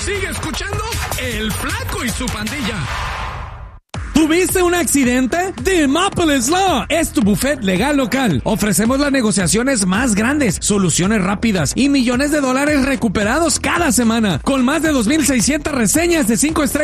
Sigue escuchando El Flaco y su Pandilla. ¿Tuviste un accidente? Demopolis Law es tu buffet legal local. Ofrecemos las negociaciones más grandes, soluciones rápidas y millones de dólares recuperados cada semana. Con más de 2,600 reseñas de 5 estrellas